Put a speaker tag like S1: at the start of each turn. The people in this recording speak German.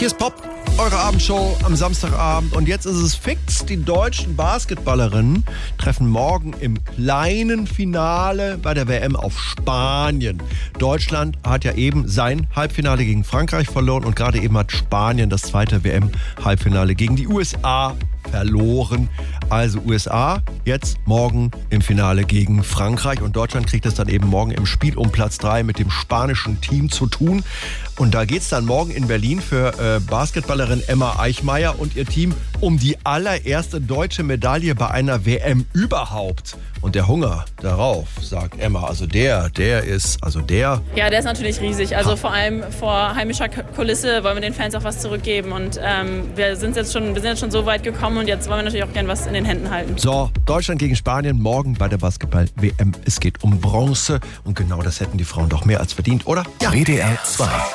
S1: Hier ist Pop, eure Abendshow am Samstagabend. Und jetzt ist es fix. Die deutschen Basketballerinnen treffen morgen im kleinen Finale bei der WM auf Spanien. Deutschland hat ja eben sein Halbfinale gegen Frankreich verloren und gerade eben hat Spanien das zweite WM-Halbfinale gegen die USA verloren. Also USA jetzt morgen im Finale gegen Frankreich und Deutschland kriegt es dann eben morgen im Spiel um Platz 3 mit dem spanischen Team zu tun. Und da geht es dann morgen in Berlin für Basketballerin Emma Eichmeyer und ihr Team um die allererste deutsche Medaille bei einer WM überhaupt. Und der Hunger darauf, sagt Emma, also der ist.
S2: Ja, der ist natürlich riesig. Also vor allem vor heimischer Kulisse wollen wir den Fans auch was zurückgeben. Und wir sind jetzt schon so weit gekommen und jetzt wollen wir natürlich auch gern was in den Händen halten.
S1: So, Deutschland gegen Spanien morgen bei der Basketball-WM. Es geht um Bronze und genau das hätten die Frauen doch mehr als verdient, oder?
S3: Ja. WDR 2.